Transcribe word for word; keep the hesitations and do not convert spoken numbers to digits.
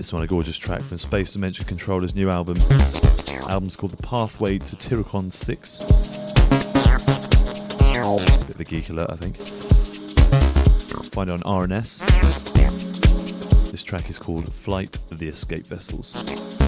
This one, a gorgeous track from Space Dimension Controller's new album. The album's called The Pathway to Tyricon six. Bit of a geek alert, I think. Find it on R N S. This track is called Flight of the Escape Vessels.